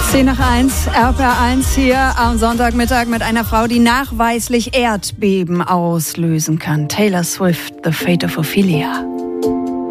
10:01, RPR1 hier am Sonntagmittag mit einer Frau, die nachweislich Erdbeben auslösen kann. Taylor Swift, The Fate of Ophelia.